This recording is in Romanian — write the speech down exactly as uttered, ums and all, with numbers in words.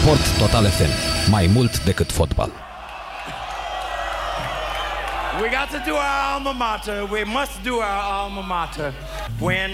Sport Total F M. Mai mult decât fotbal. We got to do our alma mater. We must do our alma mater. When